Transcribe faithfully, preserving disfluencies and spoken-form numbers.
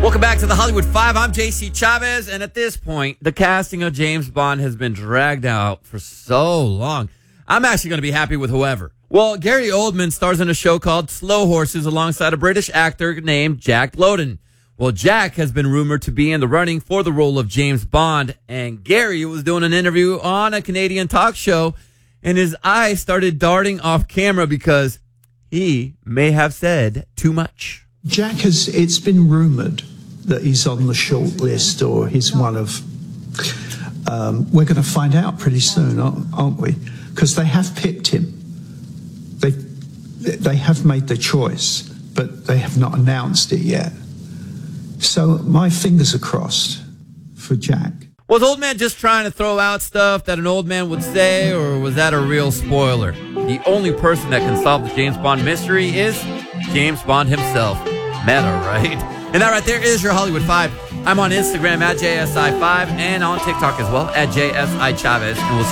Welcome back to the Hollywood Five. I'm J C Chavez, and at this point, the casting of James Bond has been dragged out for so long. I'm actually going to be happy with whoever. Well, Gary Oldman stars in a show called Slow Horses alongside a British actor named Jack Lowden. Well, Jack has been rumored to be in the running for the role of James Bond, and Gary was doing an interview on a Canadian talk show, and his eyes started darting off camera because he may have said too much. Jack has, it's been rumored that he's on the short list or he's one of, um, we're going to find out pretty soon, aren't, aren't we? Because they have picked him. They, they have made the choice, but they have not announced it yet. So my fingers are crossed for Jack. Was Old Man just trying to throw out stuff that an old man would say, or was that a real spoiler? The only person that can solve the James Bond mystery is James Bond himself. Meta, right? And that right there is your Hollywood Five. I'm on Instagram at J S I five and on TikTok as well at J S I Chavez. And we'll see